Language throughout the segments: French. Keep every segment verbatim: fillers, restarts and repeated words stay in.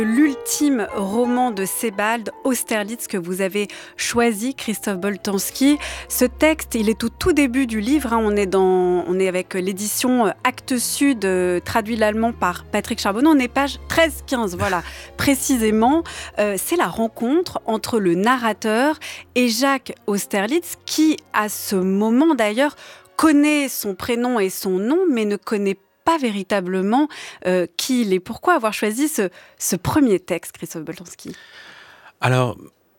L'ultime roman de Sebald, Austerlitz, que vous avez choisi, Christophe Boltanski. Ce texte, il est au tout début du livre. Hein. On est dans, on est avec l'édition Actes Sud, euh, traduit l'allemand par Patrick Charbonneau. On est page treize quinze, voilà, précisément. Euh, c'est la rencontre entre le narrateur et Jacques Austerlitz, qui, à ce moment d'ailleurs, connaît son prénom et son nom, mais ne connaît pas pas véritablement euh, qui il est. Pourquoi avoir choisi ce, ce premier texte, Christophe Boltanski ? Alors,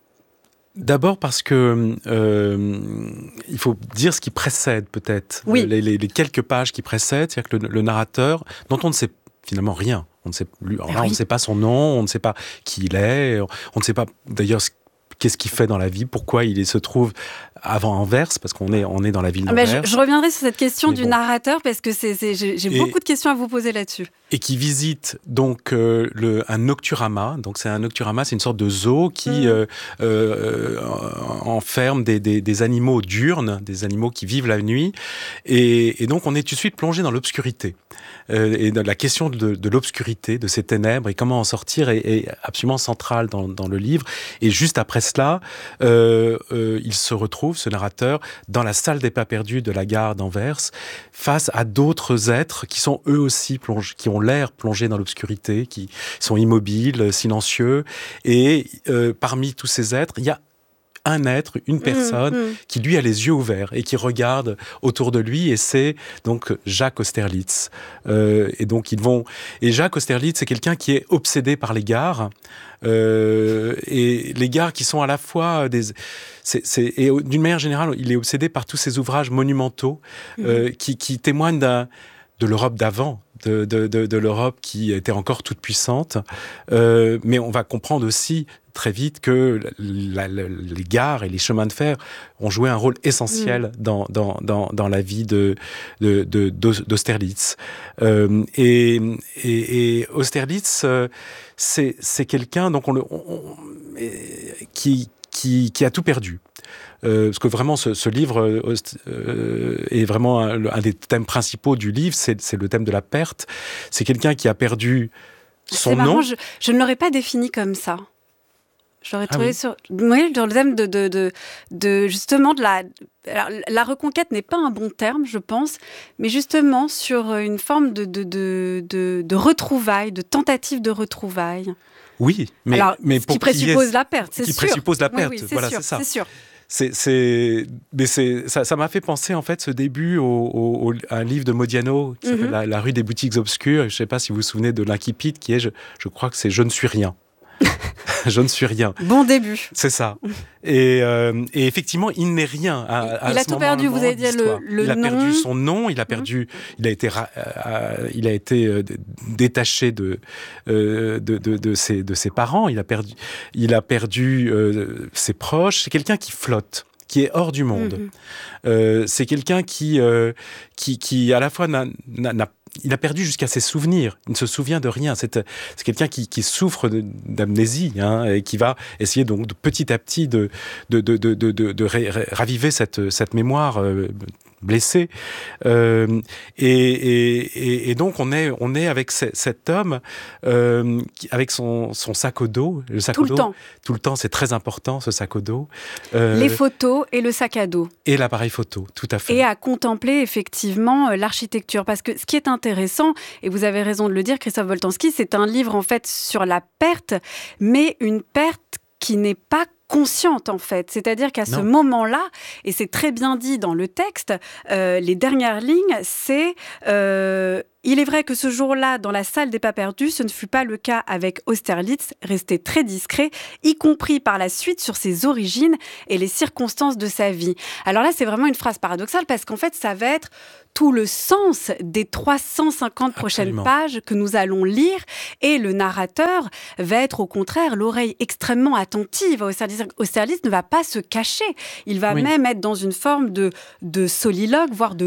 d'abord parce que euh, il faut dire ce qui précède peut-être, oui. les, les, les quelques pages qui précèdent, c'est-à-dire que le, le narrateur, dont on ne sait finalement rien, on ne sait, lui, alors là, oui. on ne sait pas son nom, on ne sait pas qui il est, on ne sait pas d'ailleurs ce qu'est-ce qu'il fait dans la vie, pourquoi il se trouve avant Anvers, parce qu'on est, on est dans la ville d'Anvers. Ah ben je, je reviendrai sur cette question Mais du bon. narrateur, parce que c'est, c'est, j'ai, j'ai et, beaucoup de questions à vous poser là-dessus. Et qui visite donc euh, le, un nocturama. Donc c'est un nocturama, c'est une sorte de zoo qui mmh. euh, euh, enferme des, des, des animaux diurnes, des animaux qui vivent la nuit. Et, et donc on est tout de suite plongé dans l'obscurité. Euh, et la question de, de l'obscurité, de ces ténèbres, et comment en sortir est, est absolument centrale dans, dans le livre. Et juste après cela, euh, euh, il se retrouve, ce narrateur, dans la salle des pas perdus de la gare d'Anvers, face à d'autres êtres qui sont eux aussi plongés, qui ont l'air plongés dans l'obscurité, qui sont immobiles, silencieux. Et euh, parmi tous ces êtres, il y a un être, une personne, mmh, mmh. qui lui a les yeux ouverts et qui regarde autour de lui, et c'est donc Jacques Austerlitz. Euh, et donc ils vont. Et Jacques Austerlitz, c'est quelqu'un qui est obsédé par les gares, euh, et les gares qui sont à la fois des. C'est, c'est, et d'une manière générale, il est obsédé par tous ces ouvrages monumentaux mmh. euh, qui, qui témoignent d'un, de l'Europe d'avant. De, de, de, de l'Europe qui était encore toute puissante. Euh, mais on va comprendre aussi très vite que la, la, les gares et les chemins de fer ont joué un rôle essentiel mmh. dans, dans, dans, dans la vie de, de, de, d'Austerlitz. Euh, et, et, et Austerlitz, euh, c'est, c'est quelqu'un donc on le, on, on, qui, qui, qui a tout perdu. Euh, parce que vraiment, ce, ce livre euh, est vraiment un, un des thèmes principaux du livre, c'est, c'est le thème de la perte. C'est quelqu'un qui a perdu son c'est marrant, nom. Je, je ne l'aurais pas défini comme ça. J'aurais ah trouvé oui. sur, oui, dans le thème de, de, de, de justement de la, alors, la reconquête n'est pas un bon terme, je pense, mais justement sur une forme de, de, de, de, de retrouvailles, de tentative de retrouvailles. Oui, mais, alors, mais ce pour qui présuppose ait, la perte, c'est qui sûr. Qui présuppose la perte, oui, oui, c'est voilà, sûr, c'est ça. C'est sûr. C'est, c'est, mais c'est, ça, ça m'a fait penser en fait ce début au, au, au, à un livre de Modiano qui mm-hmm. s'appelle la, la rue des boutiques obscures. Je ne sais pas si vous vous souvenez de l'incipit qui est, je, je crois que c'est Je ne suis rien. Je ne suis rien. Bon début. C'est ça. Et, euh, et effectivement, il n'est rien. À, à il a ce tout perdu. Vous avez dit le, le il a nom. perdu son nom. Il a perdu. Mmh. Il a été. Euh, il a été euh, détaché de, euh, de, de, de ses de ses parents. Il a perdu. Il a perdu euh, ses proches. C'est quelqu'un qui flotte, qui est hors du monde. Mmh. Euh, c'est quelqu'un qui euh, qui qui à la fois n'a, n'a, n'a il a perdu jusqu'à ses souvenirs. Il ne se souvient de rien. C'est, c'est quelqu'un qui, qui souffre de, d'amnésie, hein, et qui va essayer donc de, petit à petit de, de, de, de, de, de, de ré, raviver cette, cette mémoire euh, blessée. Euh, et, et, et donc on est, on est avec ce, cet homme euh, qui, avec son, son sac au dos. Le sac tout au dos, le temps. Tout le temps, c'est très important, ce sac au dos. Euh, Les photos et le sac à dos. Et l'appareil photo, tout à fait. Et à contempler effectivement l'architecture. Parce que ce qui est intéressant, et vous avez raison de le dire, Christophe Boltanski, c'est un livre en fait sur la perte, mais une perte qui n'est pas consciente en fait, c'est-à-dire qu'à non. ce moment-là, et c'est très bien dit dans le texte, euh, les dernières lignes, c'est euh, il est vrai que ce jour-là, dans la salle des pas perdus, ce ne fut pas le cas avec Austerlitz, resté très discret, y compris par la suite sur ses origines et les circonstances de sa vie. Alors là, c'est vraiment une phrase paradoxale parce qu'en fait, ça va être tout le sens des trois cent cinquante prochaines Absolument. pages que nous allons lire, et le narrateur va être au contraire l'oreille extrêmement attentive à Austerlitz. Austerlitz ne va pas se cacher, il va oui. même être dans une forme de, de soliloque, voire de